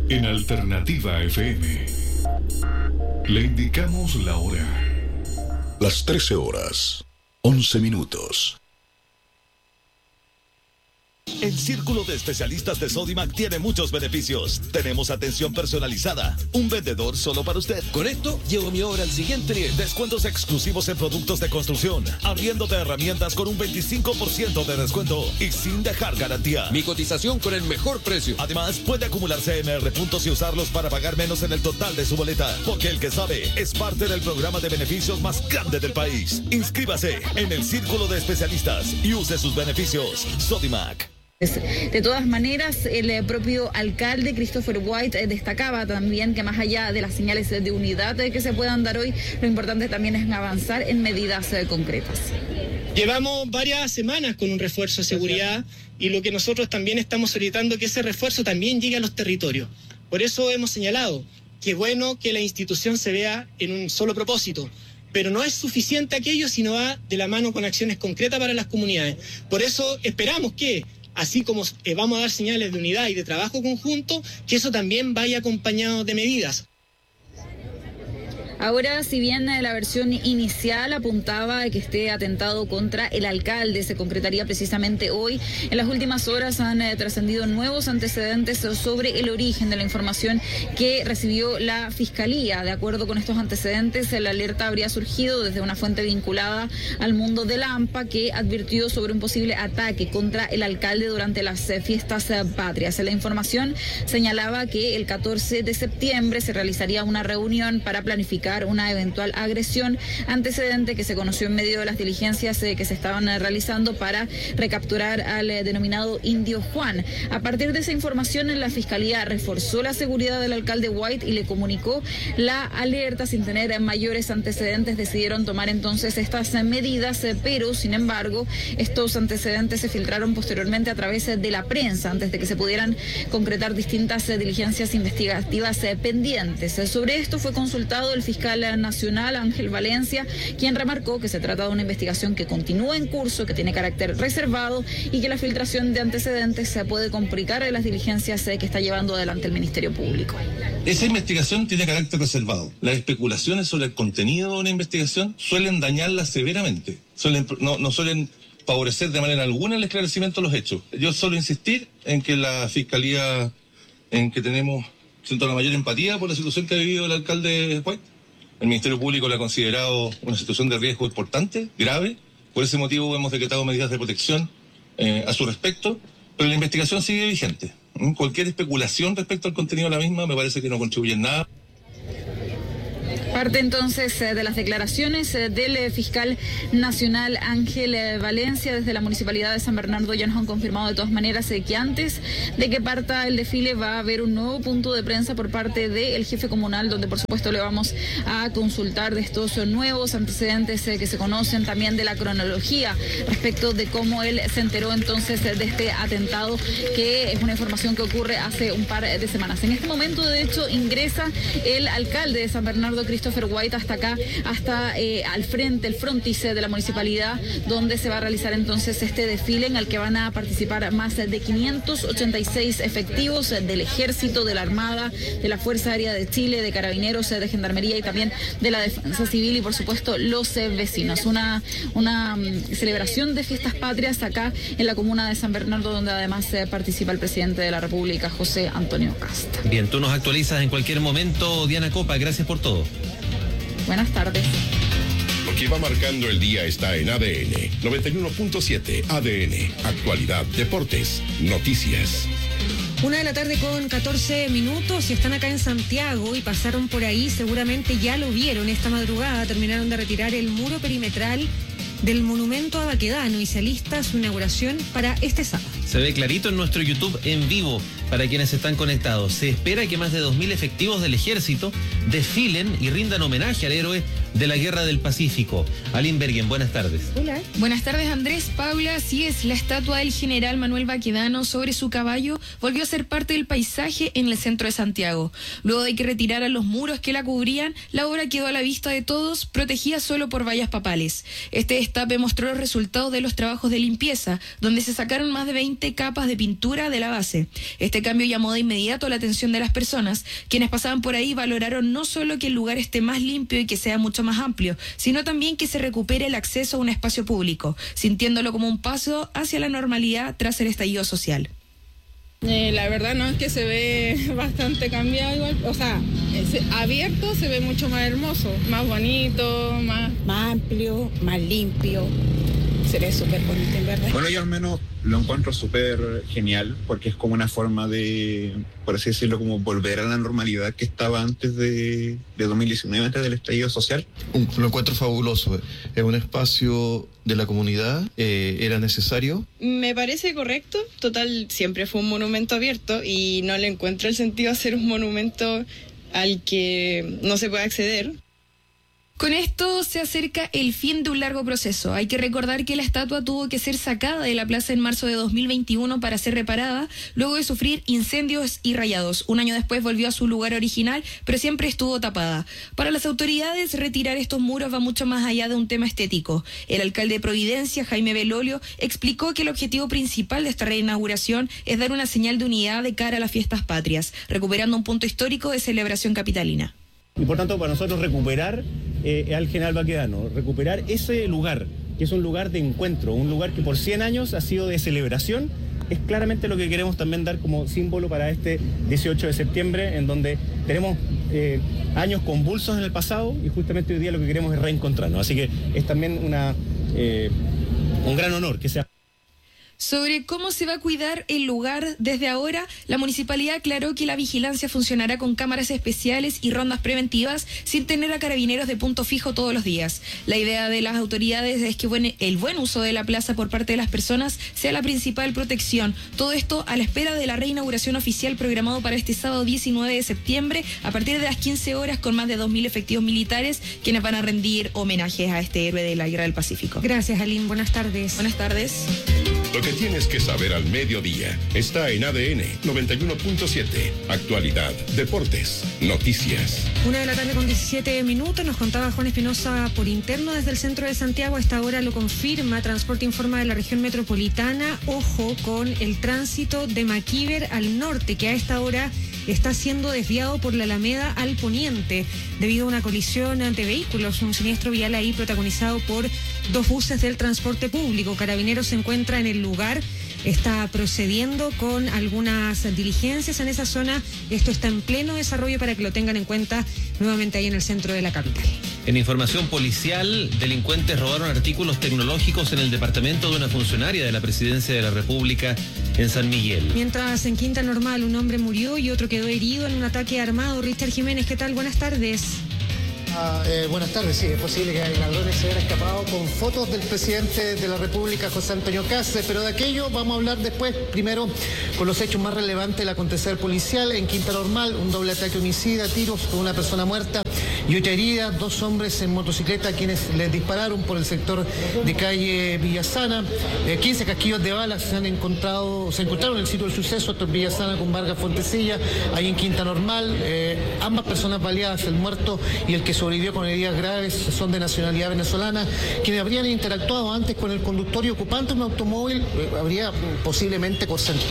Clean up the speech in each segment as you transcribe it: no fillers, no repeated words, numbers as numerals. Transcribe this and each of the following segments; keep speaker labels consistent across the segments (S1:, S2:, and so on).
S1: En Alternativa FM le indicamos la hora. Las 13 horas, 11 minutos.
S2: El Círculo de Especialistas de Sodimac tiene muchos beneficios. Tenemos atención personalizada, un vendedor solo para usted.
S3: Con esto, llevo mi obra al siguiente nivel.
S2: Descuentos exclusivos en productos de construcción, arriendo de herramientas con un 25% de descuento y sin dejar garantía.
S3: Mi cotización con el mejor precio.
S2: Además, puede acumular CMR puntos y usarlos para pagar menos en el total de su boleta. Porque el que sabe es parte del programa de beneficios más grande del país. Inscríbase en el Círculo de Especialistas y use sus beneficios. Sodimac.
S4: De todas maneras, el propio alcalde Christopher White destacaba también que más allá de las señales de unidad que se puedan dar hoy, lo importante también es avanzar en medidas concretas.
S5: Llevamos varias semanas con un refuerzo de seguridad y lo que nosotros también estamos solicitando es que ese refuerzo también llegue a los territorios. Por eso hemos señalado que es bueno que la institución se vea en un solo propósito. Pero no es suficiente aquello si no va de la mano con acciones concretas para las comunidades. Por eso esperamos que, así como vamos a dar señales de unidad y de trabajo conjunto, que eso también vaya acompañado de medidas.
S4: Ahora, si bien la versión inicial apuntaba a que este atentado contra el alcalde se concretaría precisamente hoy, en las últimas horas han trascendido nuevos antecedentes sobre el origen de la información que recibió la Fiscalía. De acuerdo con estos antecedentes, la alerta habría surgido desde una fuente vinculada al mundo de la AMPA que advirtió sobre un posible ataque contra el alcalde durante las fiestas patrias. La información señalaba que el 14 de septiembre se realizaría una reunión para planificar una eventual agresión, antecedente que se conoció en medio de las diligencias que se estaban realizando para recapturar al denominado Indio Juan. A partir de esa información, la Fiscalía reforzó la seguridad del alcalde White y le comunicó la alerta. Sin tener mayores antecedentes, decidieron tomar entonces estas medidas, pero sin embargo estos antecedentes se filtraron posteriormente a través de la prensa antes de que se pudieran concretar distintas diligencias investigativas pendientes. Sobre esto fue consultado el fiscal nacional Ángel Valencia, quien remarcó que se trata de una investigación que continúa en curso, que tiene carácter reservado y que la filtración de antecedentes se puede complicar en las diligencias que está llevando adelante el Ministerio Público.
S6: Esa investigación tiene carácter reservado. Las especulaciones sobre el contenido de una investigación suelen dañarla severamente, no suelen favorecer de manera alguna el esclarecimiento de los hechos. Yo solo insistir en que la Fiscalía, en que siento la mayor empatía por la situación que ha vivido el alcalde White. El Ministerio Público la ha considerado una situación de riesgo importante, grave. Por ese motivo hemos decretado medidas de protección a su respecto, pero la investigación sigue vigente. Cualquier especulación respecto al contenido de la misma me parece que no contribuye en nada.
S4: Parte entonces de las declaraciones del fiscal nacional Ángel Valencia. Desde la Municipalidad de San Bernardo ya nos han confirmado de todas maneras que antes de que parta el desfile va a haber un nuevo punto de prensa por parte del jefe comunal, donde por supuesto le vamos a consultar de estos nuevos antecedentes que se conocen, también de la cronología respecto de cómo él se enteró entonces de este atentado, que es una información que ocurre hace un par de semanas. En este momento, de hecho, ingresa el alcalde de San Bernardo, Christopher White, hasta acá, hasta al frente, el frontis de la municipalidad, donde se va a realizar entonces este desfile en el que van a participar más de 586 efectivos del Ejército, de la Armada, de la Fuerza Aérea de Chile, de Carabineros, de Gendarmería y también de la Defensa Civil y por supuesto los vecinos. Una celebración de fiestas patrias acá en la comuna de San Bernardo, donde además participa el presidente de la República, José Antonio Kast.
S7: Bien, tú nos actualizas en cualquier momento, Diana Copa, gracias por todo.
S4: Buenas tardes.
S8: Lo que va marcando el día está en ADN 91.7. ADN, actualidad, deportes, noticias.
S9: 1:14 p.m. Si están acá en Santiago y pasaron por ahí, seguramente ya lo vieron. Esta madrugada terminaron de retirar el muro perimetral del monumento a Baquedano y se alista su inauguración para este sábado.
S7: Se ve clarito en nuestro YouTube en vivo para quienes están conectados. Se espera que más de 2.000 efectivos del Ejército desfilen y rindan homenaje al héroe de la Guerra del Pacífico. Aline Bergen, buenas tardes.
S9: Hola.
S10: Buenas tardes, Andrés. Paula, así es, la estatua del general Manuel Baquedano sobre su caballo volvió a ser parte del paisaje en el centro de Santiago. Luego de que retiraran los muros que la cubrían, la obra quedó a la vista de todos, protegida solo por vallas papales. Este destape mostró los resultados de los trabajos de limpieza, donde se sacaron más de 20 capas de pintura de la base. Este cambio llamó de inmediato la atención de las personas. Quienes pasaban por ahí valoraron no solo que el lugar esté más limpio y que sea mucho más amplio, sino también que se recupere el acceso a un espacio público, sintiéndolo como un paso hacia la normalidad tras el estallido social.
S11: La verdad no es que se ve bastante cambiado igual, o sea, abierto se ve mucho más hermoso, más bonito, más amplio, más limpio. Se ve súper bonito, en verdad.
S12: Bueno, yo al menos lo encuentro súper genial porque es como una forma de, por así decirlo, como volver a la normalidad que estaba antes de 2019, antes del estallido social.
S13: Lo encuentro fabuloso. Es un espacio de la comunidad, era necesario.
S11: Me parece correcto. Total, siempre fue un monumento abierto y no le encuentro el sentido a hacer un monumento al que no se puede acceder.
S10: Con esto se acerca el fin de un largo proceso. Hay que recordar que la estatua tuvo que ser sacada de la plaza en marzo de 2021 para ser reparada, luego de sufrir incendios y rayados. Un año después volvió a su lugar original, pero siempre estuvo tapada. Para las autoridades, retirar estos muros va mucho más allá de un tema estético. El alcalde de Providencia, Jaime Belolio, explicó que el objetivo principal de esta reinauguración es dar una señal de unidad de cara a las fiestas patrias, recuperando un punto histórico de celebración capitalina.
S14: Y por tanto, para nosotros recuperar al general Baquedano, recuperar ese lugar, que es un lugar de encuentro, un lugar que por 100 años ha sido de celebración, es claramente lo que queremos también dar como símbolo para este 18 de septiembre, en donde tenemos años convulsos en el pasado y justamente hoy día lo que queremos es reencontrarnos. Así que es también un gran honor que sea.
S10: Sobre cómo se va a cuidar el lugar desde ahora, la municipalidad aclaró que la vigilancia funcionará con cámaras especiales y rondas preventivas sin tener a carabineros de punto fijo todos los días. La idea de las autoridades es que el buen uso de la plaza por parte de las personas sea la principal protección. Todo esto a la espera de la reinauguración oficial programado para este sábado 19 de septiembre a partir de las 15 horas con más de 2.000 efectivos militares quienes van a rendir homenajes a este héroe de la Guerra del Pacífico.
S9: Gracias, Aline. Buenas tardes.
S10: Buenas tardes.
S8: Lo que tienes que saber al mediodía está en ADN 91.7. Actualidad, deportes, noticias.
S9: 1:17 p.m. Nos contaba Juan Espinosa por interno desde el centro de Santiago. A esta hora lo confirma. Transporte informa de la región metropolitana. Ojo con el tránsito de Maquíver al norte, que a esta hora está siendo desviado por la Alameda al poniente debido a una colisión de vehículos, un siniestro vial ahí protagonizado por 2 buses del transporte público. Carabineros se encuentra en el lugar, está procediendo con algunas diligencias en esa zona. Esto está en pleno desarrollo para que lo tengan en cuenta nuevamente ahí en el centro de la capital.
S7: En información policial, delincuentes robaron artículos tecnológicos en el departamento de una funcionaria de la Presidencia de la República en San Miguel.
S9: Mientras en Quinta Normal un hombre murió y otro quedó herido en un ataque armado. Richard Jiménez, ¿qué tal? Buenas tardes.
S15: Buenas tardes. Sí, es posible que ladrones se hayan escapado con fotos del presidente de la República, José Antonio Kast, pero de aquello vamos a hablar después. Primero, con los hechos más relevantes del acontecer policial en Quinta Normal, un doble ataque homicida, tiros con una persona muerta y otra herida, 2 hombres en motocicleta quienes les dispararon por el sector de calle Villasana. 15 casquillos de balas se encontraron en el sitio del suceso, esto en Villasana con Vargas Fontecilla, ahí en Quinta Normal. Ambas personas baleadas, el muerto y el que sobrevivió con heridas graves, son de nacionalidad venezolana, quienes habrían interactuado antes con el conductor y ocupante de un automóvil. Habría posiblemente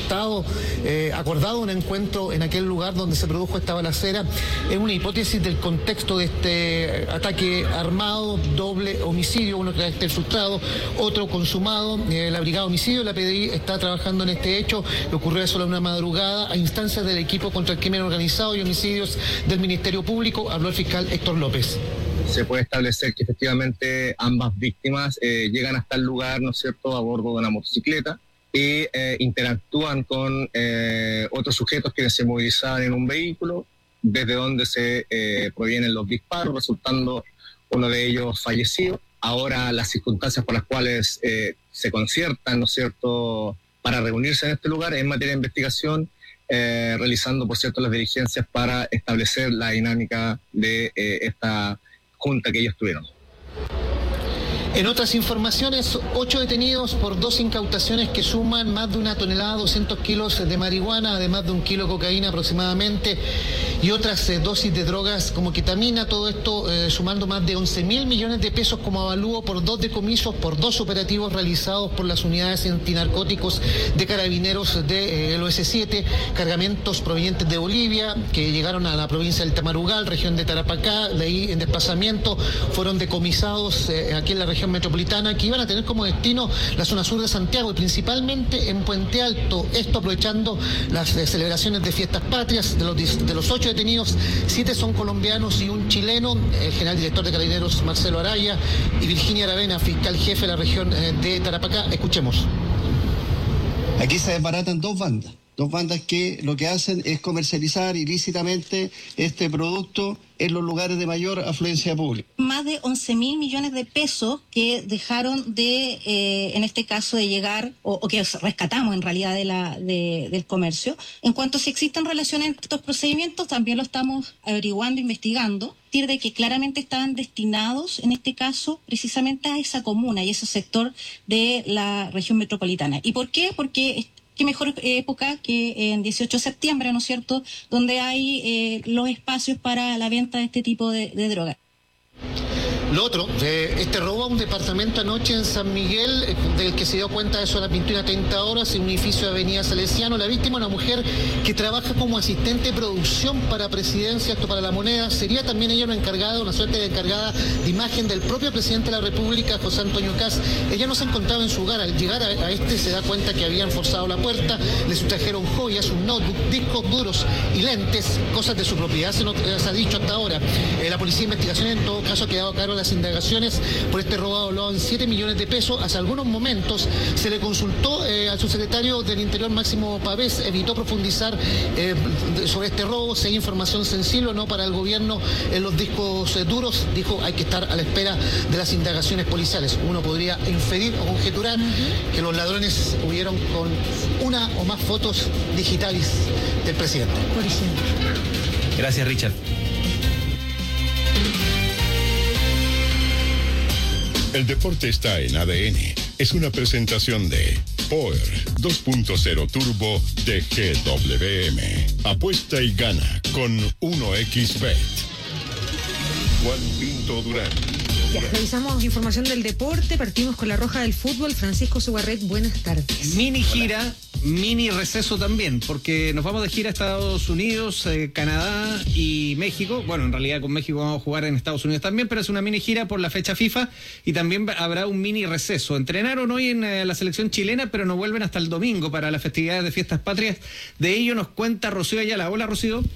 S15: acordado un encuentro en aquel lugar donde se produjo esta balacera. Es una hipótesis del contexto de este ataque armado, doble homicidio, uno que esté frustrado, otro consumado. La Brigada Homicidio, la PDI, está trabajando en este hecho, que ocurrió a sola una madrugada a instancias del equipo contra el crimen organizado y homicidios del Ministerio Público. Habló el fiscal Héctor López.
S16: Se puede establecer que efectivamente ambas víctimas llegan hasta el lugar, ¿no es cierto?, a bordo de una motocicleta y interactúan con otros sujetos que se movilizaban en un vehículo, desde donde se provienen los disparos, resultando uno de ellos fallecido. Ahora las circunstancias por las cuales se conciertan, ¿no es cierto?, para reunirse en este lugar en materia de investigación, realizando, por cierto, las diligencias para establecer la dinámica de esta conjunta que ellos tuvieron.
S15: En otras informaciones, 8 detenidos por 2 incautaciones que suman más de 1 tonelada, 200 kilos de marihuana, además de 1 kilo de cocaína aproximadamente, y otras dosis de drogas como ketamina, todo esto sumando más de 11.000 millones de pesos como avalúo por 2 decomisos, por 2 operativos realizados por las unidades antinarcóticos de carabineros del OS7, cargamentos provenientes de Bolivia que llegaron a la provincia del Tamarugal, región de Tarapacá, de ahí en desplazamiento fueron decomisados aquí en la región metropolitana, que iban a tener como destino la zona sur de Santiago y principalmente en Puente Alto, esto aprovechando las celebraciones de fiestas patrias. De los 8 detenidos, 7 son colombianos y 1 chileno, el general director de Carabineros Marcelo Araya y Virginia Aravena, fiscal jefe de la región de Tarapacá. Escuchemos.
S17: Aquí se desbaratan 2 bandas que lo que hacen es comercializar ilícitamente este producto en los lugares de mayor afluencia pública.
S18: Más de 11.000 millones de pesos que dejaron de, en este caso, de llegar, o que rescatamos en realidad del comercio. En cuanto a si existen relaciones entre estos procedimientos, también lo estamos averiguando, investigando, de que claramente estaban destinados, en este caso, precisamente a esa comuna y ese sector de la región metropolitana. ¿Y por qué? Porque qué mejor época que en 18 de septiembre, ¿no es cierto?, donde hay los espacios para la venta de este tipo de drogas.
S15: Lo otro, este robo a un departamento anoche en San Miguel, del que se dio cuenta de eso a las 21:30 horas, en un edificio de Avenida Salesiano. La víctima, una mujer que trabaja como asistente de producción para Presidencia, esto para La Moneda. Sería también ella una suerte de encargada de imagen del propio presidente de la República, José Antonio Kast. Ella no se encontraba en su hogar. Al llegar a este se da cuenta que habían forzado la puerta, le sustrajeron joyas, un notebook, discos duros y lentes, cosas de su propiedad, se ha dicho hasta ahora. La Policía de Investigaciones en todo caso ha quedado a cargo de las indagaciones por este robo hablado en 7 millones de pesos. Hace algunos momentos se le consultó al subsecretario del Interior, Máximo Pavés, evitó profundizar sobre este robo, si hay información sensible o no para el gobierno en los discos duros. Dijo, hay que estar a la espera de las indagaciones policiales. Uno podría inferir o conjeturar que los ladrones hubieron con 1 o más fotos digitales del presidente.
S9: Por ejemplo.
S7: Gracias, Richard.
S8: El deporte está en ADN. Es una presentación de Power 2.0 Turbo de GWM. Apuesta y gana con 1xBet. Juan Pinto Durán.
S9: Ya, revisamos información del deporte. Partimos con la roja del fútbol. Francisco Subarret, buenas tardes.
S19: Mini gira, mini receso también, porque nos vamos de gira a Estados Unidos, Canadá y México. Bueno, en realidad con México vamos a jugar en Estados Unidos también, pero es una mini gira por la fecha FIFA y también habrá un mini receso. Entrenaron hoy en la selección chilena, pero no vuelven hasta el domingo para las festividades de Fiestas Patrias. De ello nos cuenta Rocío Ayala. Hola, Rocío.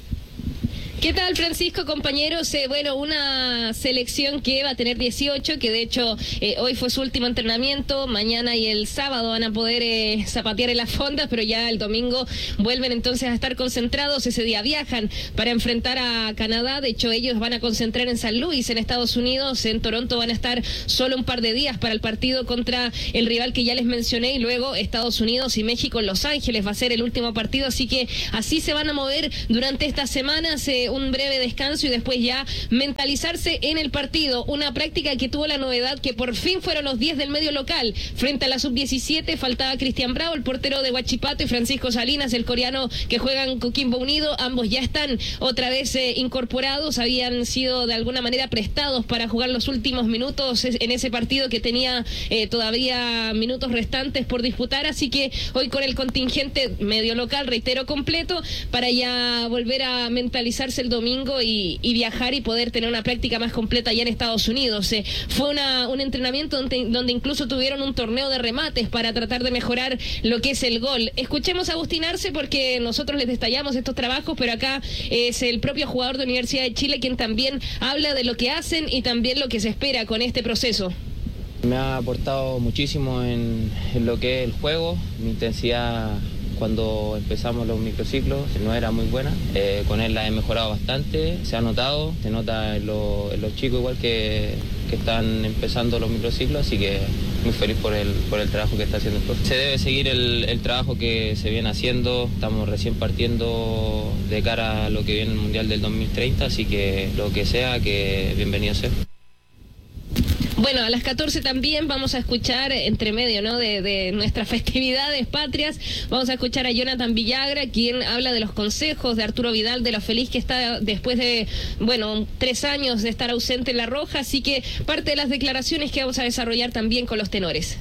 S20: ¿Qué tal, Francisco, compañeros? Bueno, una selección que va a tener 18, que de hecho hoy fue su último entrenamiento, mañana y el sábado van a poder zapatear en las fondas, pero ya el domingo vuelven entonces a estar concentrados. Ese día viajan para enfrentar a Canadá. De hecho, ellos van a concentrar en San Luis, en Estados Unidos. En Toronto van a estar solo un par de días para el partido contra el rival que ya les mencioné, y luego Estados Unidos y México en Los Ángeles va a ser el último partido, así que así se van a mover durante estas semanas. Un breve descanso y después ya mentalizarse en el partido. Una práctica que tuvo la novedad que por fin fueron los 10 del medio local. Frente a la sub-17 faltaba Cristian Bravo, el portero de Huachipato, y Francisco Salinas, el coreano que juega en Coquimbo Unido. Ambos ya están otra vez incorporados. Habían sido de alguna manera prestados para jugar los últimos minutos en ese partido que tenía todavía minutos restantes por disputar. Así que hoy con el contingente medio local, reitero, completo, para ya volver a mentalizarse el domingo y viajar y poder tener una práctica más completa allá en Estados Unidos. Fue un entrenamiento donde incluso tuvieron un torneo de remates para tratar de mejorar lo que es el gol. Escuchemos a Agustín Arce porque nosotros les detallamos estos trabajos, pero acá es el propio jugador de Universidad de Chile quien también habla de lo que hacen y también lo que se espera con este proceso.
S21: Me ha aportado muchísimo en lo que es el juego. Mi intensidad cuando empezamos los microciclos no era muy buena. Con él la he mejorado bastante, se ha notado, se nota en los chicos igual que están empezando los microciclos, así que muy feliz por el trabajo que está haciendo el profe. Se debe seguir el trabajo que se viene haciendo. Estamos recién partiendo de cara a lo que viene el Mundial del 2030, así que lo que sea, que bienvenido sea.
S20: Bueno, a las 14 también vamos a escuchar, entre medio, ¿no?, de nuestras festividades patrias, vamos a escuchar a Jonathan Villagra, quien habla de los consejos de Arturo Vidal, de lo feliz que está después de, 3 años de estar ausente en La Roja, así que parte de las declaraciones que vamos a desarrollar también con los tenores.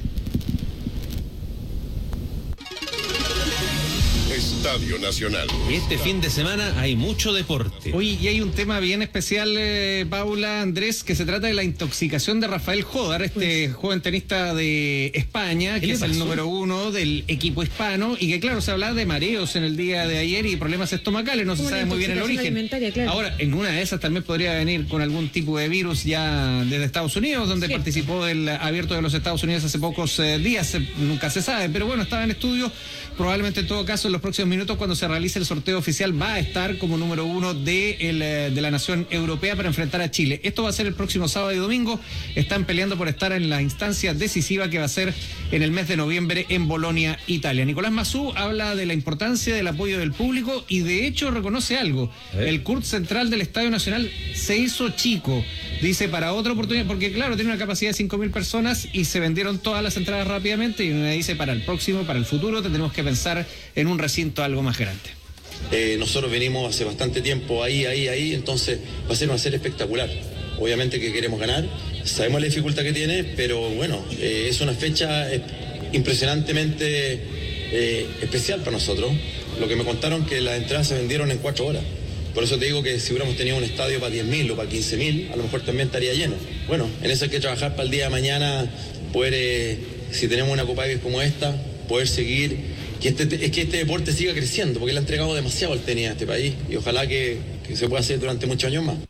S8: Estadio Nacional.
S7: Este fin de semana hay mucho deporte.
S19: Oye, y hay un tema bien especial, Paula, Andrés, que se trata de la intoxicación de Rafael Jódar, joven tenista de España, que es el número 1 del equipo hispano, y que claro, se hablaba de mareos en el día de ayer y problemas estomacales, no se sabe muy bien el origen.
S9: Claro.
S19: Ahora, en una de esas también podría venir con algún tipo de virus ya desde Estados Unidos, donde participó del Abierto de los Estados Unidos hace pocos días, nunca se sabe, pero bueno, estaba en estudio. Probablemente en todo caso en los próximos minutos, cuando se realice el sorteo oficial, va a estar como número 1 de la nación europea para enfrentar a Chile. Esto va a ser el próximo sábado y domingo. Están peleando por estar en la instancia decisiva que va a ser en el mes de noviembre en Bolonia, Italia. Nicolás Massú habla de la importancia del apoyo del público y de hecho reconoce algo. El CURT central del Estadio Nacional se hizo chico, dice, para otra oportunidad, porque claro, tiene una capacidad de 5.000 personas y se vendieron todas las entradas rápidamente, y me dice, para el próximo, para el futuro, tendremos que pensar en un recinto algo más grande.
S1: Nosotros venimos hace bastante tiempo ahí, entonces va a ser una serie espectacular. Obviamente que queremos ganar, sabemos la dificultad que tiene, pero bueno, es una fecha impresionantemente especial para nosotros. Lo que me contaron que las entradas se vendieron en 4 horas. Por eso te digo que si hubiéramos tenido un estadio para 10.000 o para 15.000, a lo mejor también estaría lleno. Bueno, en eso hay que trabajar para el día de mañana, poder, si tenemos una Copa Davis como esta, poder seguir, que este deporte siga creciendo, porque le ha entregado demasiado al tenis a este país, y ojalá que se pueda hacer durante muchos años más.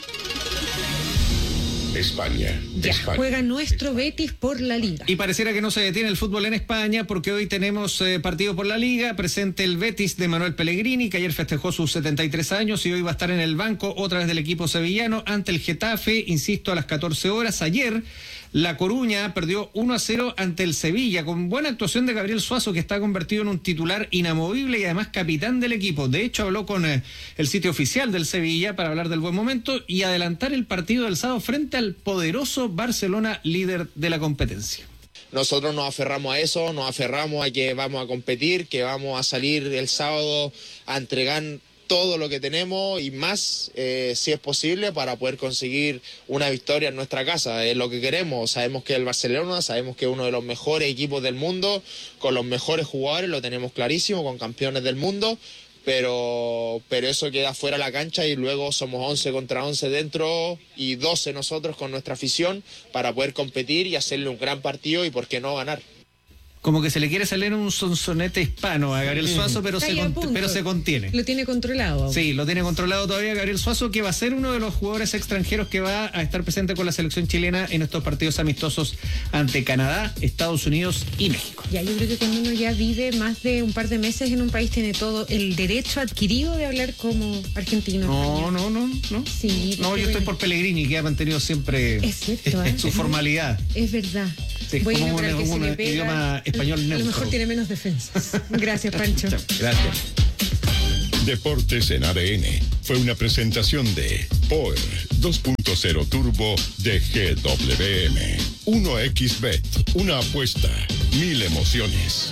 S8: España.
S9: Juega nuestro Betis por la Liga.
S19: Y pareciera que no se detiene el fútbol en España, porque hoy tenemos partido por la Liga. Presente el Betis de Manuel Pellegrini, que ayer festejó sus 73 años y hoy va a estar en el banco otra vez del equipo sevillano ante el Getafe, insisto, a las 14 horas. Ayer La Coruña perdió 1-0 ante el Sevilla, con buena actuación de Gabriel Suazo, que está convertido en un titular inamovible y además capitán del equipo. De hecho, habló con el sitio oficial del Sevilla para hablar del buen momento y adelantar el partido del sábado frente al poderoso Barcelona, líder de la competencia.
S22: Nosotros nos aferramos a eso, nos aferramos a que vamos a competir, que vamos a salir el sábado a entregar todo lo que tenemos y más, si es posible, para poder conseguir una victoria en nuestra casa. Es lo que queremos. Sabemos que el Barcelona, sabemos que es uno de los mejores equipos del mundo, con los mejores jugadores, lo tenemos clarísimo, con campeones del mundo, pero eso queda fuera de la cancha y luego somos 11 contra 11 dentro y 12 nosotros con nuestra afición para poder competir y hacerle un gran partido y por qué no ganar.
S19: Como que se le quiere salir un sonsonete hispano a Gabriel Suazo, pero se contiene.
S9: Lo tiene controlado.
S19: Sí, lo tiene controlado todavía Gabriel Suazo, que va a ser uno de los jugadores extranjeros que va a estar presente con la selección chilena en estos partidos amistosos ante Canadá, Estados Unidos y México.
S9: Ya, yo creo que cuando uno ya vive más de un par de meses en un país, tiene todo el derecho adquirido de hablar como argentino.
S19: No.
S9: Sí.
S19: No, yo estoy por Pellegrini, que ha mantenido siempre su formalidad.
S9: Es verdad.
S19: Sí,
S9: bueno,
S19: como
S9: para que se le pega,
S19: idioma español neutro.
S9: A lo mejor tiene menos defensas. Gracias, Pancho.
S19: Gracias.
S8: Deportes en ADN fue una presentación de Power 2.0 Turbo de GWM. 1xBet, una apuesta, 1000 emociones.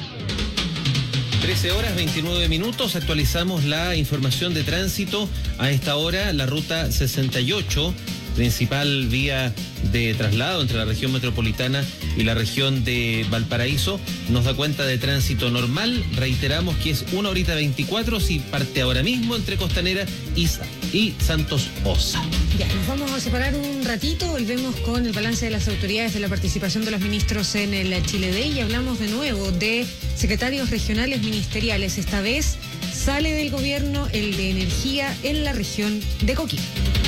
S7: 13:29. Actualizamos la información de tránsito. A esta hora, la ruta 68, principal vía de traslado entre la región metropolitana y la región de Valparaíso, nos da cuenta de tránsito normal. Reiteramos que es 1:24 si parte ahora mismo entre Costanera y Santos Osa.
S9: Ya, nos vamos a separar un ratito, volvemos con el balance de las autoridades de la participación de los ministros en el Chile Day y hablamos de nuevo de secretarios regionales ministeriales. Esta vez sale del gobierno el de energía en la región de Coquimbo.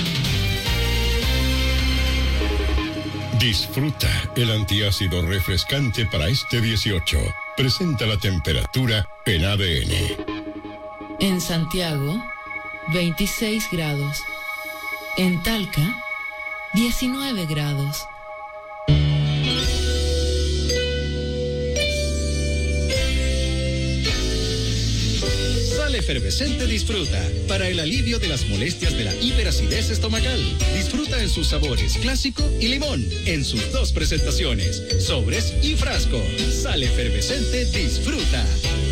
S8: Disfruta el antiácido refrescante para este 18. Presenta la temperatura en ADN.
S23: En Santiago, 26 grados. En Talca, 19 grados.
S2: Efervescente Disfruta, para el alivio de las molestias de la hiperacidez estomacal. Disfruta en sus sabores clásico y limón, en sus 2 presentaciones, sobres y frasco. Sal Efervescente Disfruta.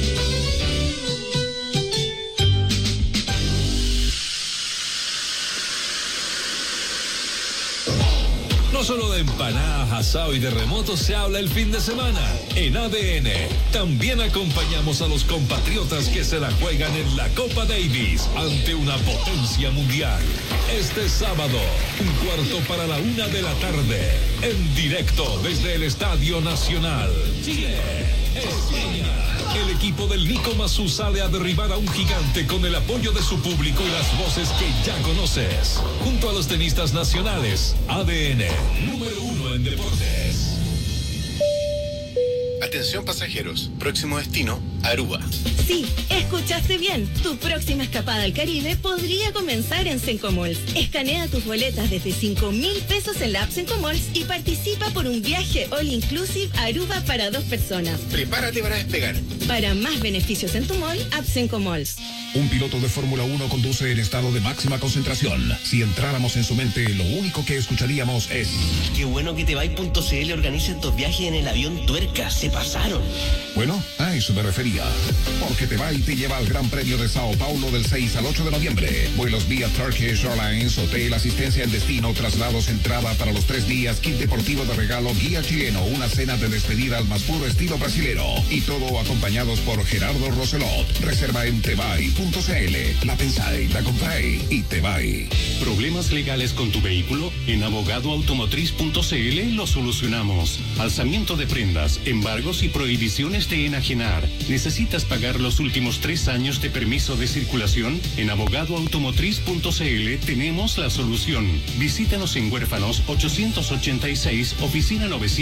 S3: No solo de empanadas, asado y terremotos se habla el fin de semana. En ADN también acompañamos a los compatriotas que se la juegan en la Copa Davis ante una potencia mundial. Este sábado, 1:15 p.m, en directo desde el Estadio Nacional. Chile, España. El equipo del Nico Massú sale a derribar a un gigante con el apoyo de su público y las voces que ya conoces. Junto a los tenistas nacionales, ADN, número 1 en deportes.
S5: Atención pasajeros, próximo destino, Aruba.
S24: Sí, escuchaste bien. Tu próxima escapada al Caribe podría comenzar en Sencomalls. Escanea tus boletas desde 5.000 pesos en la app Sencomalls y participa por un viaje all inclusive a Aruba para 2 personas.
S5: Prepárate para despegar.
S24: Para más beneficios en tu mall, app Sencomalls.
S25: Un piloto de Fórmula 1 conduce en estado de máxima concentración. Si entráramos en su mente, lo único que escucharíamos es:
S26: qué bueno que Tebai.cl organiza estos viajes en el avión Tuerca. Se pasaron.
S25: Bueno, a eso me refería. Porque Tebay te lleva al Gran Premio de Sao Paulo del 6 al 8 de noviembre. Vuelos vía Turkish Airlines, hotel, asistencia en destino, traslados, entrada para los 3 días, kit deportivo de regalo, guía chileno, una cena de despedida al más puro estilo brasilero. Y todo acompañados por Gerardo Roselot. Reserva en Tebay.cl. La pensáis, la compráis y Tebay.
S27: ¿Problemas legales con tu vehículo? En abogadoautomotriz.cl lo solucionamos. Alzamiento de prendas, embargos y prohibiciones de enajenar. ¿Necesitas pagar los últimos 3 años de permiso de circulación? En abogadoautomotriz.cl tenemos la solución. Visítanos en Huérfanos 886, oficina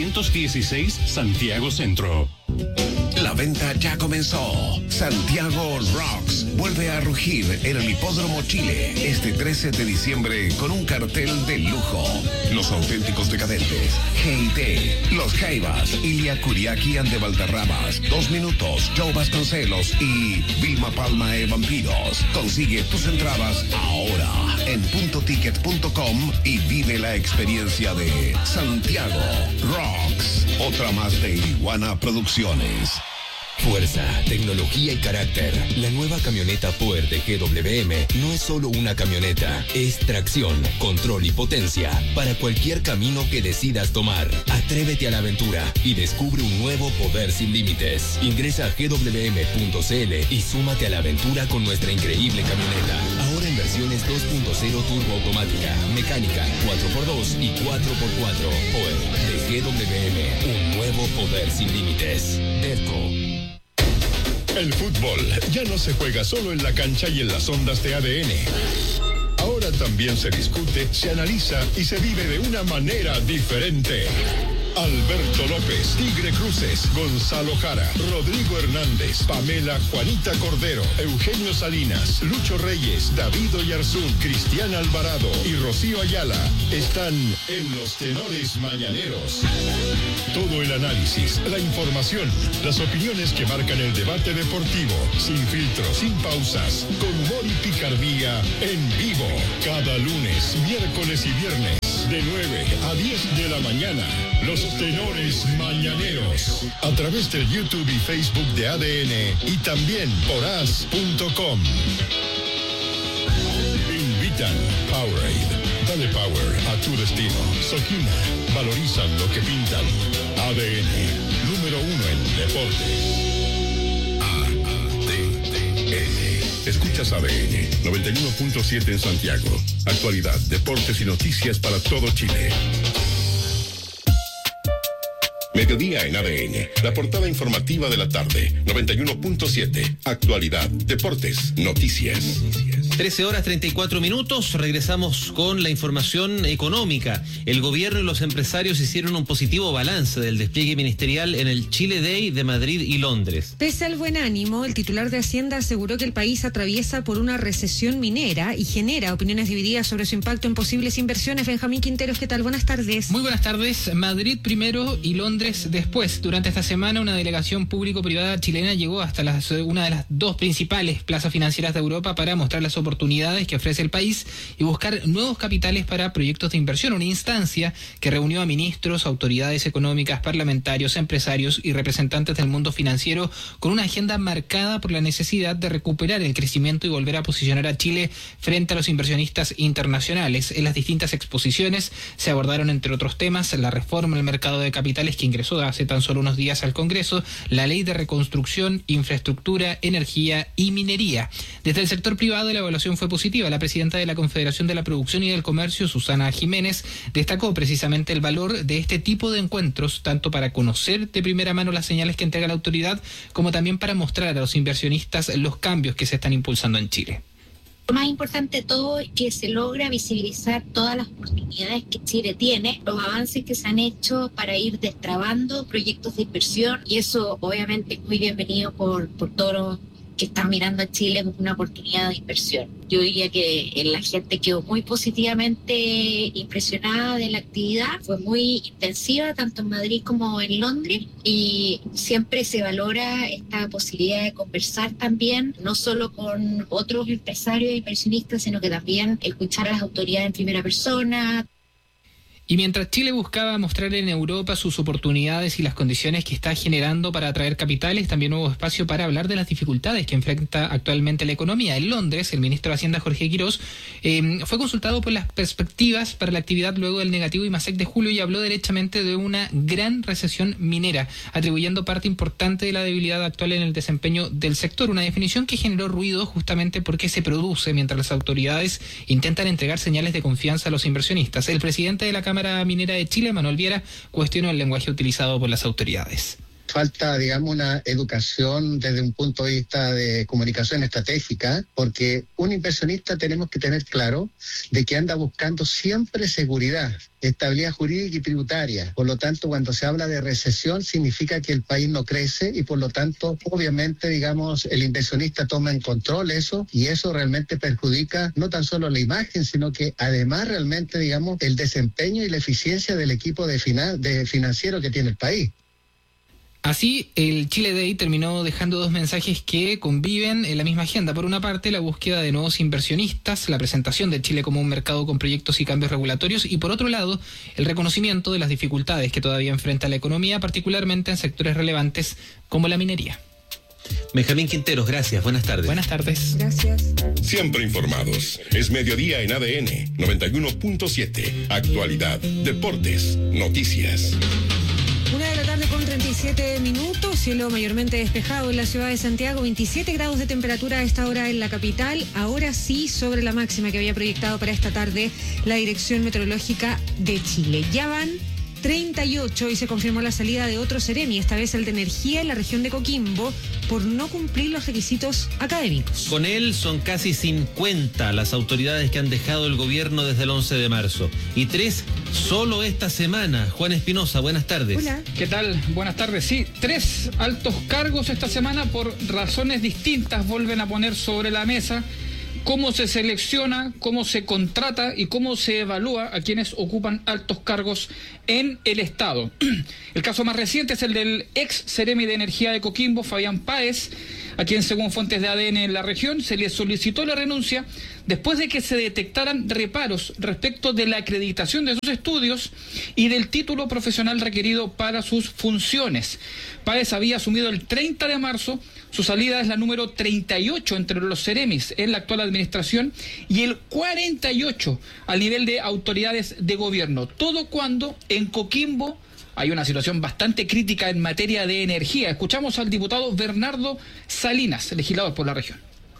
S27: 916, Santiago Centro.
S25: La venta ya comenzó. Santiago Rocks vuelve a rugir en el Hipódromo Chile este 13 de diciembre con un cartel de lujo. Los auténticos decadentes, G&T, Los Jaivas, Ilia Kuriaki and de Valderramas, 2 Minutos, Joe Vasconcelos y Vilma Palma de Vampiros. Consigue tus entradas ahora en puntoticket.com y vive la experiencia de Santiago Rocks. Otra más de Iguana Producciones.
S28: Fuerza, tecnología y carácter. La nueva camioneta Power de GWM no es solo una camioneta, es tracción, control y potencia para cualquier camino que decidas tomar. Atrévete a la aventura y descubre un nuevo poder sin límites. Ingresa a gwm.cl y súmate a la aventura con nuestra increíble camioneta. Ahora en versiones 2.0 turbo automática, mecánica, 4x2 y 4x4. Power de GWM, un nuevo poder sin límites. DEVCO.
S8: El fútbol ya no se juega solo en la cancha y en las ondas de ADN. Ahora también se discute, se analiza y se vive de una manera diferente. Alberto López, Tigre Cruces, Gonzalo Jara, Rodrigo Hernández, Pamela Juanita Cordero, Eugenio Salinas, Lucho Reyes, David Oyarzún, Cristian Alvarado y Rocío Ayala están en los tenores mañaneros. Todo el análisis, la información, las opiniones que marcan el debate deportivo, sin filtros, sin pausas, con humor y picardía, en vivo, cada lunes, miércoles y viernes, de 9 a 10 de la mañana. Los tenores mañaneros, a través del YouTube y Facebook de ADN y también por as.com. Invitan Powerade. Dale power a tu destino. Soquina, valorizan lo que pintan. ADN, número 1 en deportes. ADN. Escuchas ADN 91.7 en Santiago. Actualidad, deportes y noticias para todo Chile. Mediodía en ADN, la portada informativa de la tarde, 91.7. Actualidad, deportes, noticias.
S7: 13:34. Regresamos con la información económica. El gobierno y los empresarios hicieron un positivo balance del despliegue ministerial en el Chile Day de Madrid y Londres.
S9: Pese al buen ánimo, el titular de Hacienda aseguró que el país atraviesa por una recesión minera y genera opiniones divididas sobre su impacto en posibles inversiones. Benjamín Quinteros, ¿qué tal? Buenas tardes.
S4: Muy buenas tardes. Madrid primero y Londres después. Durante esta semana, una delegación público-privada chilena llegó hasta una de las dos principales plazas financieras de Europa para mostrar las oportunidades que ofrece el país y buscar nuevos capitales para proyectos de inversión. Una instancia que reunió a ministros, autoridades económicas, parlamentarios, empresarios y representantes del mundo financiero con una agenda marcada por la necesidad de recuperar el crecimiento y volver a posicionar a Chile frente a los inversionistas internacionales. En las distintas exposiciones se abordaron, entre otros temas, la reforma del mercado de capitales que ingresó hace tan solo unos días al Congreso, la ley de reconstrucción, infraestructura, energía y minería. Desde el sector privado, la evaluación fue positiva. La presidenta de la Confederación de la Producción y del Comercio, Susana Jiménez, destacó precisamente el valor de este tipo de encuentros, tanto para conocer de primera mano las señales que entrega la autoridad, como también para mostrar a los inversionistas los cambios que se están impulsando en Chile.
S6: Lo más importante de todo es que se logra visibilizar todas las oportunidades que Chile tiene, los avances que se han hecho para ir destrabando proyectos de inversión, y eso obviamente es muy bienvenido por todos los que están mirando a Chile como una oportunidad de inversión. Yo diría que la gente quedó muy positivamente impresionada de la actividad, fue muy intensiva tanto en Madrid como en Londres, y siempre se valora esta posibilidad de conversar también, no solo con otros empresarios e inversionistas, sino que también escuchar a las autoridades en primera persona.
S4: Y mientras Chile buscaba mostrar en Europa sus oportunidades y las condiciones que está generando para atraer capitales, también hubo espacio para hablar de las dificultades que enfrenta actualmente la economía. En Londres, el ministro de Hacienda, Jorge Quirós, fue consultado por las perspectivas para la actividad luego del negativo IMASEC de julio y habló derechamente de una gran recesión minera, atribuyendo parte importante de la debilidad actual en el desempeño del sector. Una definición que generó ruido justamente porque se produce mientras las autoridades intentan entregar señales de confianza a los inversionistas. El presidente de la Cámara Minera de Chile, Manuel Viera, cuestionó el lenguaje utilizado por las autoridades.
S10: Falta, digamos, una educación desde un punto de vista de comunicación estratégica, porque un inversionista tenemos que tener claro de que anda buscando siempre seguridad, estabilidad jurídica y tributaria. Por lo tanto, cuando se habla de recesión, significa que el país no crece y por lo tanto, obviamente, digamos, el inversionista toma en control eso, y eso realmente perjudica no tan solo la imagen, sino que además realmente, digamos, el desempeño y la eficiencia del equipo de financiero que tiene el país.
S4: Así, el Chile Day terminó dejando dos mensajes que conviven en la misma agenda. Por una parte, la búsqueda de nuevos inversionistas, la presentación de Chile como un mercado con proyectos y cambios regulatorios, y por otro lado, el reconocimiento de las dificultades que todavía enfrenta la economía, particularmente en sectores relevantes como la minería.
S7: Benjamín Quinteros, gracias. Buenas tardes.
S4: Buenas tardes.
S9: Gracias.
S8: Siempre informados. Es mediodía en ADN 91.7. Actualidad, deportes, noticias.
S9: 1:37, cielo mayormente despejado en la ciudad de Santiago, 27 grados de temperatura a esta hora en la capital, ahora sí sobre la máxima que había proyectado para esta tarde la Dirección Meteorológica de Chile. Ya van 38 y se confirmó la salida de otro Ceremi, esta vez el de Energía en la región de Coquimbo, por no cumplir los requisitos académicos.
S7: Con él son casi 50 las autoridades que han dejado el gobierno desde el 11 de marzo. Y 3 solo esta semana. Juan Espinosa, buenas tardes.
S11: Hola. ¿Qué tal? Buenas tardes. Sí, 3 altos cargos esta semana por razones distintas vuelven a poner sobre la mesa cómo se selecciona, cómo se contrata y cómo se evalúa a quienes ocupan altos cargos en el Estado. El caso más reciente es el del ex Ceremi de Energía de Coquimbo, Fabián Páez, a quien, según fuentes de ADN en la región, se le solicitó la renuncia después de que se detectaran reparos respecto de la acreditación de sus estudios y del título profesional requerido para sus funciones. Páez había asumido el 30 de marzo, su salida es la número 38 entre los Ceremis en la actual administración y el 48 al nivel de autoridades de gobierno. Todo cuando en Coquimbo hay una situación bastante crítica en materia de energía. Escuchamos al diputado Bernardo Salinas, legislador por la región.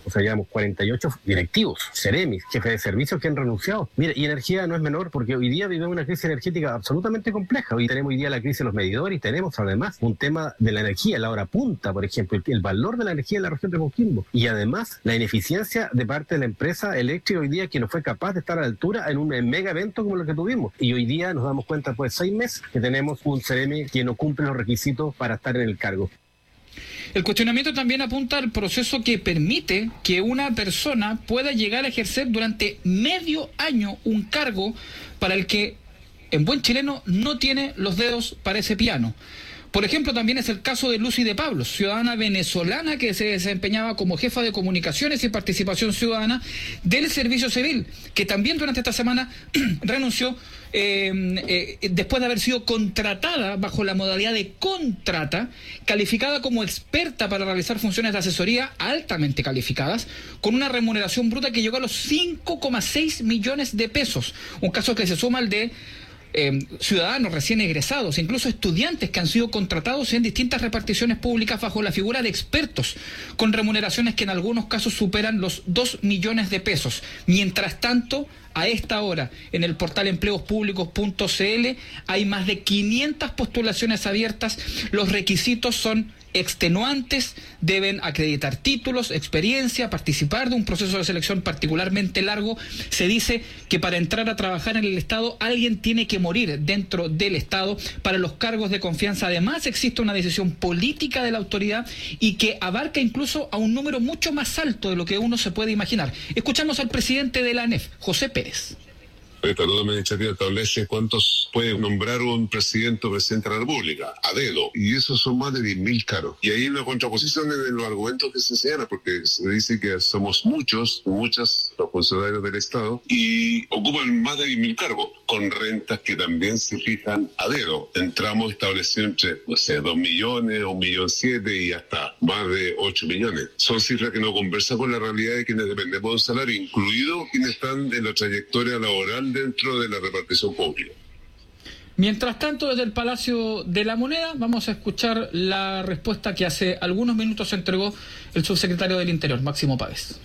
S12: O sea, llevamos 48 directivos, Ceremis, jefes de servicios que han renunciado. Mire, y energía no es menor porque hoy día vivimos una crisis energética absolutamente compleja. Hoy tenemos la crisis de los medidores y tenemos además un tema de la energía, la hora punta, por ejemplo, el valor de la energía en la región de Coquimbo. Y además la ineficiencia de parte de la empresa eléctrica hoy día que no fue capaz de estar a la altura en un mega evento como lo que tuvimos. Y hoy día nos damos cuenta después de 6 meses que tenemos un Ceremi que no cumple los requisitos para estar en el cargo.
S11: El cuestionamiento también apunta al proceso que permite que una persona pueda llegar a ejercer durante medio año un cargo para el que, en buen chileno, no tiene los dedos para ese piano. Por ejemplo, también es el caso de Lucy de Pablos, ciudadana venezolana que se desempeñaba como jefa de comunicaciones y participación ciudadana del Servicio Civil, que también durante esta semana renunció después de haber sido contratada bajo la modalidad de contrata, calificada como experta para realizar funciones de asesoría altamente calificadas, con una remuneración bruta que llegó a los 5,6 millones de pesos, un caso que se suma al de ciudadanos recién egresados, incluso estudiantes que han sido contratados en distintas reparticiones públicas bajo la figura de expertos, con remuneraciones que en algunos casos superan los 2 millones de pesos. Mientras tanto, a esta hora, en el portal empleospúblicos.cl hay más de 500 postulaciones abiertas. Los requisitos son extenuantes, deben acreditar títulos, experiencia, participar de un proceso de selección particularmente largo. Se dice que para entrar a trabajar en el Estado alguien tiene que morir dentro del Estado. Para los cargos de confianza además existe una decisión política de la autoridad y que abarca incluso a un número mucho más alto de lo que uno se puede imaginar. Escuchamos al presidente de la ANEF, José Pérez.
S13: Esta nueva administrativa establece cuántos puede nombrar un presidente o presidente de la República, a dedo, y esos son más de 10.000 cargos. Y ahí hay una contraposición en los argumentos que se señalan, porque se dice que somos muchos, muchas, los funcionarios del Estado, y ocupan más de 10.000 cargos, con rentas que también se fijan a dedo. Entramos estableciendo entre, 2 millones, 1,7 millones y hasta más de 8 millones. Son cifras que no conversan con la realidad de quienes dependemos de un salario, incluidos quienes están en la trayectoria laboral dentro de la repartición pública.
S11: Mientras tanto, desde el Palacio de la Moneda vamos a escuchar la respuesta que hace algunos minutos entregó el subsecretario del Interior, Máximo Páez.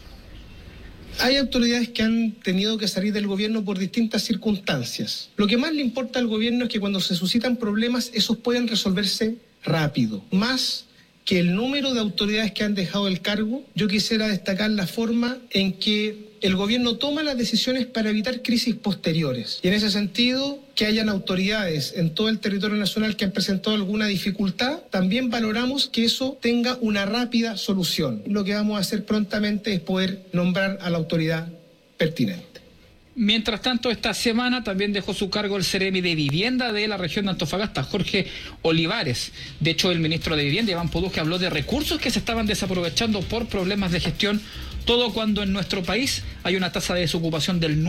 S14: Hay autoridades que han tenido que salir del gobierno por distintas circunstancias. Lo que más le importa al gobierno es que cuando se suscitan problemas, esos pueden resolverse rápido. Más que el número de autoridades que han dejado el cargo, yo quisiera destacar la forma en que el gobierno toma las decisiones para evitar crisis posteriores. Y en ese sentido, que hayan autoridades en todo el territorio nacional que han presentado alguna dificultad, también valoramos que eso tenga una rápida solución. Lo que vamos a hacer prontamente es poder nombrar a la autoridad pertinente.
S11: Mientras tanto, esta semana también dejó su cargo el Ceremi de Vivienda de la región de Antofagasta, Jorge Olivares. De hecho, el ministro de Vivienda, Iván Poduje, habló de recursos que se estaban desaprovechando por problemas de gestión, todo cuando en nuestro país hay una tasa de desocupación del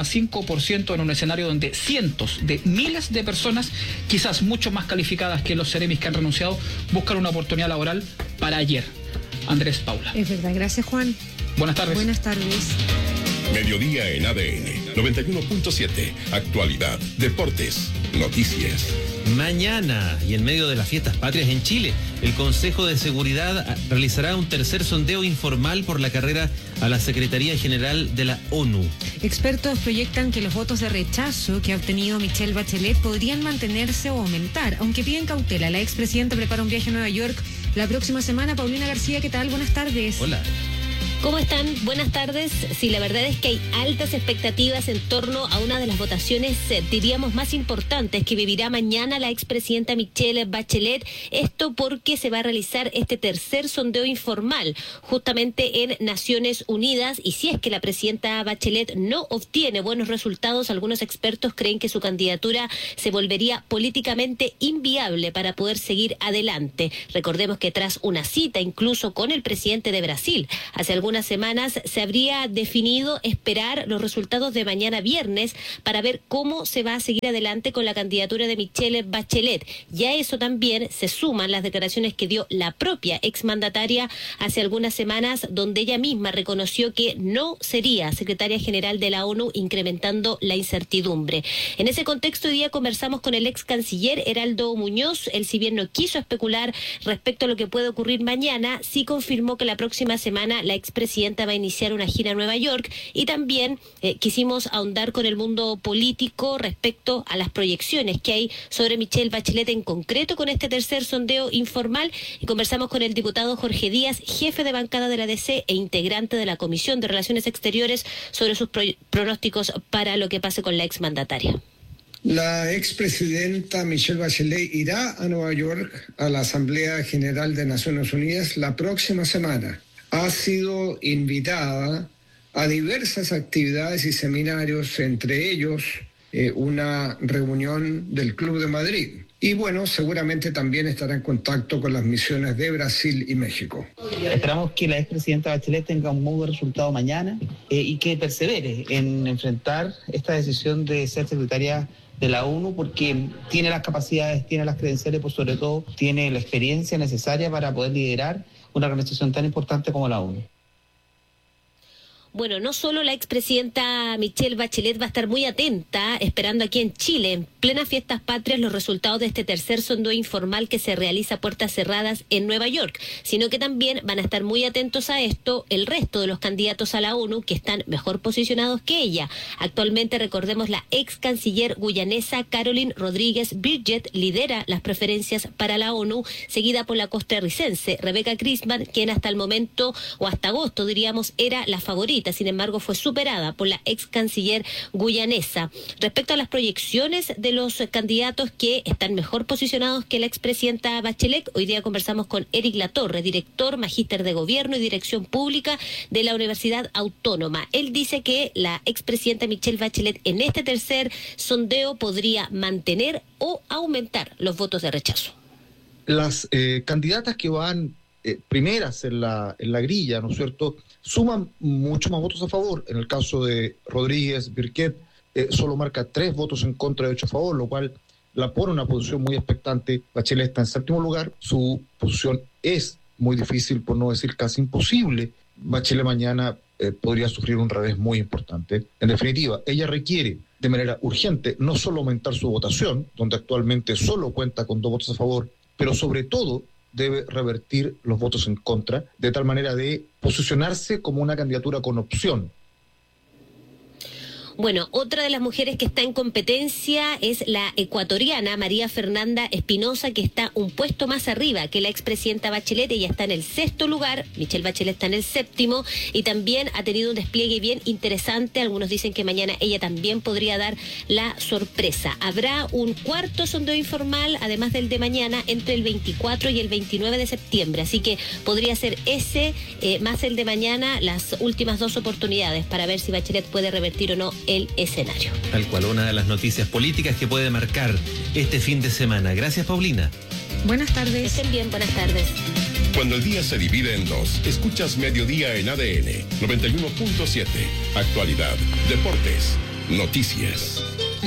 S11: 9,5% en un escenario donde cientos de miles de personas, quizás mucho más calificadas que los Ceremis que han renunciado, buscan una oportunidad laboral para ayer. Andrés Paula.
S9: Es verdad, gracias Juan.
S11: Buenas tardes.
S9: Buenas tardes.
S8: Mediodía en ADN 91.7. Actualidad, deportes, noticias.
S7: Mañana, y en medio de las fiestas patrias en Chile, el Consejo de Seguridad realizará un tercer sondeo informal por la carrera a la Secretaría General de la ONU.
S9: Expertos proyectan que los votos de rechazo que ha obtenido Michelle Bachelet podrían mantenerse o aumentar, aunque piden cautela. La expresidenta prepara un viaje a Nueva York la próxima semana. Paulina García, ¿qué tal? Buenas tardes.
S7: Hola.
S15: ¿Cómo están? Buenas tardes. Sí, la verdad es que hay altas expectativas en torno a una de las votaciones, diríamos, más importantes que vivirá mañana la expresidenta Michelle Bachelet. Esto porque se va a realizar este tercer sondeo informal justamente en Naciones Unidas, y si es que la presidenta Bachelet no obtiene buenos resultados, algunos expertos creen que su candidatura se volvería políticamente inviable para poder seguir adelante. Recordemos que tras una cita incluso con el presidente de Brasil hace algunas semanas, se habría definido esperar los resultados de mañana viernes para ver cómo se va a seguir adelante con la candidatura de Michelle Bachelet. Y a eso también se suman las declaraciones que dio la propia exmandataria hace algunas semanas, donde ella misma reconoció que no sería secretaria general de la ONU, incrementando la incertidumbre. En ese contexto, hoy día conversamos con el ex canciller Heraldo Muñoz. Él, si bien no quiso especular respecto a lo que puede ocurrir mañana, sí confirmó que la próxima semana la expresidenta expresidenta va a iniciar una gira a Nueva York, y también quisimos ahondar con el mundo político respecto a las proyecciones que hay sobre Michelle Bachelet en concreto con este tercer sondeo informal, y conversamos con el diputado Jorge Díaz, jefe de bancada de la DC e integrante de la Comisión de Relaciones Exteriores, sobre sus pronósticos para lo que pase con la exmandataria.
S1: La expresidenta Michelle Bachelet irá a Nueva York a la Asamblea General de Naciones Unidas la próxima semana. Ha sido invitada a diversas actividades y seminarios, entre ellos una reunión del Club de Madrid. Y bueno, seguramente también estará en contacto con las misiones de Brasil y México.
S16: Esperamos que la expresidenta Bachelet tenga un muy buen resultado mañana y que persevere en enfrentar esta decisión de ser secretaria de la ONU, porque tiene las capacidades, tiene las credenciales, por sobre todo tiene la experiencia necesaria para poder liderar una organización tan importante como la ONU.
S15: Bueno, no solo la expresidenta Michelle Bachelet va a estar muy atenta, esperando aquí en Chile, en plenas fiestas patrias, los resultados de este tercer sondeo informal que se realiza a puertas cerradas en Nueva York, sino que también van a estar muy atentos a esto el resto de los candidatos a la ONU que están mejor posicionados que ella. Actualmente, recordemos, la ex canciller guyanesa Caroline Rodríguez Birgit lidera las preferencias para la ONU, seguida por la costarricense Rebecca Grisman, quien hasta el momento, o hasta agosto diríamos, era la favorita. Sin embargo, fue superada por la ex canciller guyanesa. Respecto a las proyecciones de los candidatos que están mejor posicionados que la expresidenta Bachelet, hoy día conversamos con Eric Latorre, director, magíster de Gobierno y Dirección Pública de la Universidad Autónoma. Él dice que la expresidenta Michelle Bachelet en este tercer sondeo podría mantener o aumentar los votos de rechazo.
S17: Las candidatas que van primeras en la grilla, ¿no es cierto?, suman mucho más votos a favor. En el caso de Rodríguez Birgit, solo marca 3 votos en contra y 8 a favor, lo cual la pone en una posición muy expectante. Bachelet está en 7º lugar, su posición es muy difícil, por no decir casi imposible. Bachelet mañana podría sufrir un revés muy importante. En definitiva, ella requiere de manera urgente no solo aumentar su votación, donde actualmente solo cuenta con 2 votos a favor, pero sobre todo debe revertir los votos en contra, de tal manera de posicionarse como una candidatura con opción.
S15: Bueno, otra de las mujeres que está en competencia es la ecuatoriana María Fernanda Espinosa, que está un puesto más arriba que la expresidenta Bachelet. Ella está en el 6º lugar, Michelle Bachelet está en el 7º, y también ha tenido un despliegue bien interesante. Algunos dicen que mañana ella también podría dar la sorpresa. Habrá un cuarto sondeo informal, además del de mañana, entre el 24 y el 29 de septiembre. Así que podría ser ese, más el de mañana, las últimas 2 oportunidades para ver si Bachelet puede revertir o no el escenario.
S7: Tal cual, una de las noticias políticas que puede marcar este fin de semana. Gracias, Paulina.
S9: Buenas tardes.
S15: Estén bien, buenas tardes.
S8: Cuando el día se divide en dos, escuchas Mediodía en ADN 91.7. Actualidad, deportes, noticias.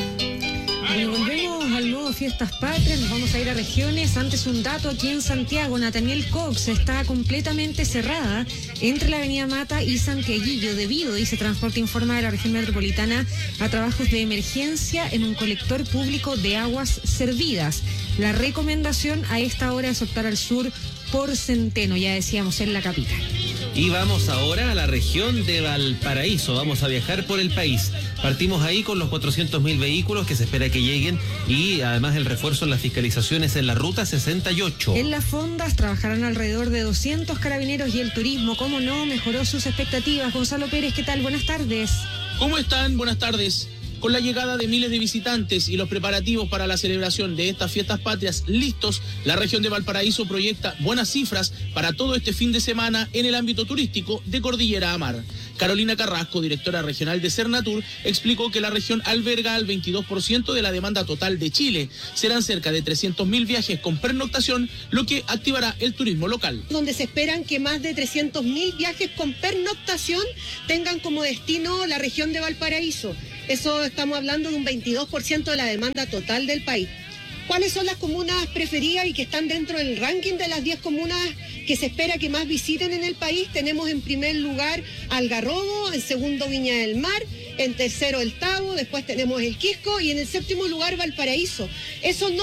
S9: Bueno, volvemos al nuevo Fiestas Patrias, nos vamos a ir a regiones. Antes, un dato aquí en Santiago: Nathaniel Cox está completamente cerrada entre la avenida Mata y Santiaguillo debido, dice Transporte Informa de la región metropolitana, a trabajos de emergencia en un colector público de aguas servidas. La recomendación a esta hora es optar al sur por Centeno, ya decíamos, en la capital.
S7: Y vamos ahora a la región de Valparaíso. Vamos a viajar por el país. Partimos ahí con los 400.000 vehículos que se espera que lleguen, y además el refuerzo en las fiscalizaciones en la ruta 68.
S9: En las fondas trabajarán alrededor de 200 carabineros, y el turismo, como no, mejoró sus expectativas. Gonzalo Pérez, ¿qué tal? Buenas tardes.
S18: ¿Cómo están? Buenas tardes. Con la llegada de miles de visitantes y los preparativos para la celebración de estas fiestas patrias listos, la región de Valparaíso proyecta buenas cifras para todo este fin de semana en el ámbito turístico de Cordillera a Mar. Carolina Carrasco, directora regional de Cernatur, explicó que la región alberga al 22% de la demanda total de Chile. Serán cerca de 300.000 viajes con pernoctación, lo que activará el turismo local.
S19: Donde se esperan que más de 300.000 viajes con pernoctación tengan como destino la región de Valparaíso. Eso estamos hablando de un 22% de la demanda total del país. ¿Cuáles son las comunas preferidas y que están dentro del ranking de las 10 comunas que se espera que más visiten en el país? Tenemos en primer lugar Algarrobo, en segundo Viña del Mar, en tercero El Tabo, después tenemos el Quisco y en el 7º lugar Valparaíso. Eso no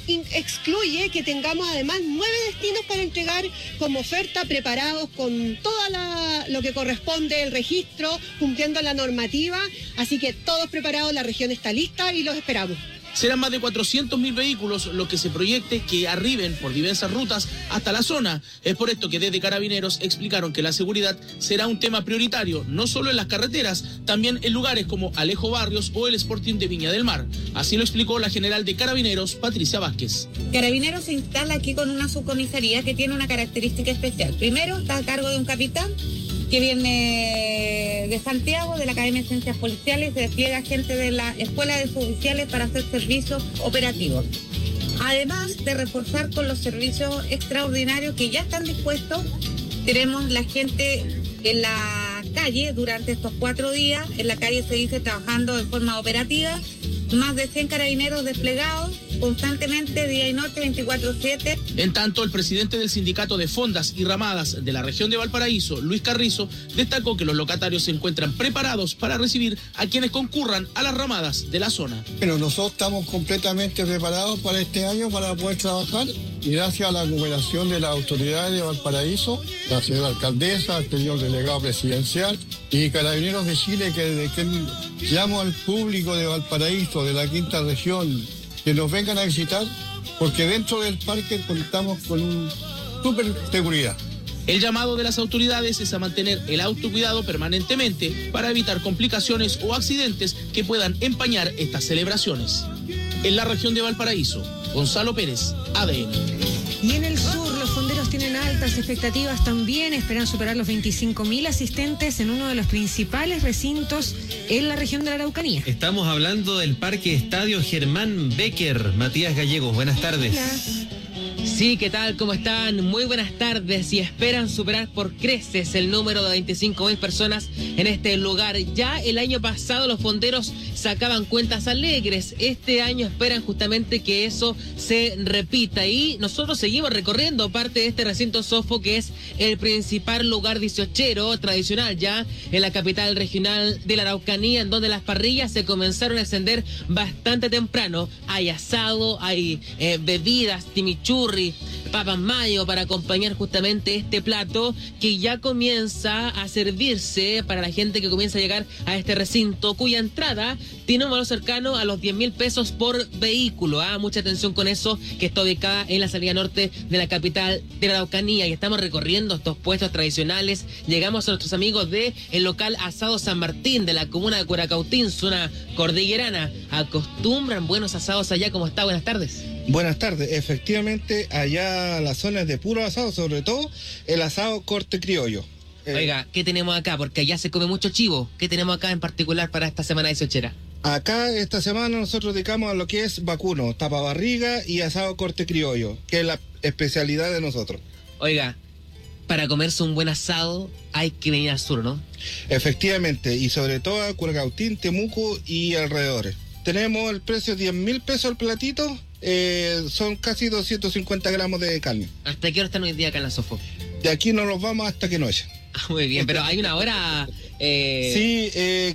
S19: excluye que tengamos además 9 destinos para entregar como oferta, preparados con toda lo que corresponde, el registro, cumpliendo la normativa. Así que todos preparados, la región está lista y los esperamos.
S18: Serán más de 400.000 vehículos lo que se proyecte que arriben por diversas rutas hasta la zona. Es por esto que desde Carabineros explicaron que la seguridad será un tema prioritario, no solo en las carreteras, también en lugares como Alejo Barrios o el Sporting de Viña del Mar. Así lo explicó la general de Carabineros, Patricia Vázquez.
S2: Carabineros se instala aquí con una subcomisaría que tiene una característica especial. Primero, está a cargo de un capitán que viene de Santiago, de la Academia de Ciencias Policiales, se despliega gente de la Escuela de Suboficiales para hacer servicios operativos. Además de reforzar con los servicios extraordinarios que ya están dispuestos, tenemos la gente en la calle durante estos 4 días. En la calle se dice trabajando de forma operativa, más de 100 carabineros desplegados constantemente día y noche, 24/7.
S18: En tanto, el presidente del sindicato de fondas y ramadas de la región de Valparaíso, Luis Carrizo, destacó que los locatarios se encuentran preparados para recibir a quienes concurran a las ramadas de la zona.
S3: Bueno, nosotros estamos completamente preparados para este año para poder trabajar y gracias a la cooperación de las autoridades de Valparaíso, la señora alcaldesa, el señor delegado presidencial y Carabineros de Chile, que desde que llamo al público de Valparaíso, de la quinta región, que nos vengan a visitar, porque dentro del parque contamos con un súper seguridad.
S18: El llamado de las autoridades es a mantener el autocuidado permanentemente para evitar complicaciones o accidentes que puedan empañar estas celebraciones. En la región de Valparaíso, Gonzalo Pérez, ADN.
S9: Y en el sur, los fonderos tienen altas expectativas también, esperan superar los 25.000 asistentes en uno de los principales recintos en la región de la Araucanía.
S7: Estamos hablando del Parque Estadio Germán Becker. Matías Gallegos, buenas tardes.
S9: Hola.
S5: Sí, ¿qué tal? ¿Cómo están? Muy buenas tardes y esperan superar por creces el número de 25.000 personas en este lugar. Ya el año pasado los fonderos sacaban cuentas alegres. Este año esperan justamente que eso se repita y nosotros seguimos recorriendo parte de este recinto Sofo, que es el principal lugar dieciochero tradicional ya en la capital regional de la Araucanía, en donde las parrillas se comenzaron a encender bastante temprano. Hay asado, hay bebidas, chimichurri, papas mayo para acompañar justamente este plato que ya comienza a servirse para la gente que comienza a llegar a este recinto, cuya entrada tiene un valor cercano a los 10.000 pesos por vehículo. Mucha atención con eso, que está ubicada en la salida norte de la capital de la Araucanía, y estamos recorriendo estos puestos tradicionales. Llegamos a nuestros amigos de el local Asado San Martín de la comuna de Curacautín, zona cordillerana. Acostumbran buenos asados allá. ¿Cómo está? Buenas tardes.
S20: Buenas tardes. Efectivamente, allá la zona es de puro asado, sobre todo el asado corte criollo.
S5: Oiga, ¿qué tenemos acá? Porque allá se come mucho chivo. ¿Qué tenemos acá en particular para esta semana dieciochera?
S20: Acá esta semana nosotros dedicamos a lo que es vacuno, tapabarriga y asado corte criollo, que es la especialidad de nosotros.
S5: Oiga, para comerse un buen asado hay que venir al sur, ¿no?
S20: Efectivamente, y sobre todo a Curacautín, Temuco y alrededores. Tenemos el precio de 10.000 pesos el platito, son casi 250 gramos de carne.
S5: ¿Hasta qué hora están hoy día acá en la Sofo?
S20: De aquí nos los vamos hasta que noche.
S5: Muy bien, pero hay una hora...
S20: Sí,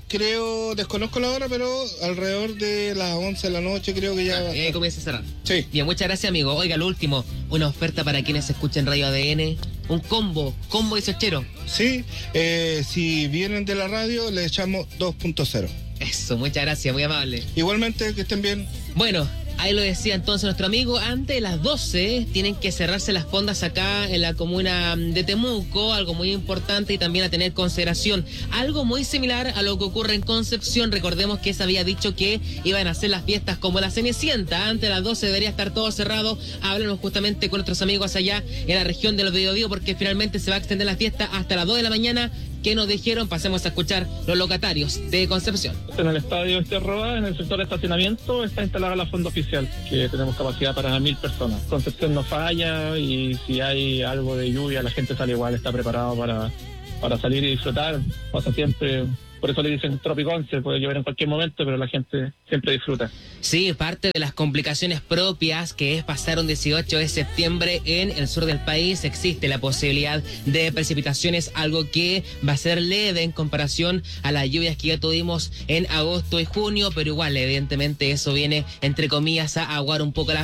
S20: creo, desconozco la hora, pero alrededor de las 11 de la noche creo que ya...
S5: Ahí comienza a cerrar.
S20: Sí.
S5: Bien, muchas gracias, amigo. Oiga, lo último, una oferta para quienes escuchen Radio ADN, un combo dieciochero.
S20: Sí, si vienen de la radio les echamos 2.0.
S5: Eso, muchas gracias, muy amable.
S20: Igualmente, que estén bien.
S5: Bueno, ahí lo decía entonces nuestro amigo, antes de las 12 tienen que cerrarse las fondas acá en la comuna de Temuco, algo muy importante y también a tener consideración. Algo muy similar a lo que ocurre en Concepción. Recordemos que se había dicho que iban a hacer las fiestas como la Cenicienta. Antes de las 12 debería estar todo cerrado. Hablamos justamente con nuestros amigos allá en la región del Biobío, porque finalmente se va a extender la fiesta hasta las 2 de la mañana. ¿Qué nos dijeron? Pasemos a escuchar los locatarios de Concepción.
S21: En el estadio Esterroa, en el sector de estacionamiento, está instalada la fonda oficial, que tenemos capacidad para 1.000 personas. Concepción no falla y si hay algo de lluvia, la gente sale igual, está preparado para salir y disfrutar. Pasa siempre, por eso le dicen Tropicón, se puede llover en cualquier momento, pero la gente siempre disfruta.
S5: Sí, parte de las complicaciones propias que es pasar un 18 de septiembre en el sur del país, existe la posibilidad de precipitaciones, algo que va a ser leve en comparación a las lluvias que ya tuvimos en agosto y junio, pero igual evidentemente eso viene entre comillas a aguar un poco la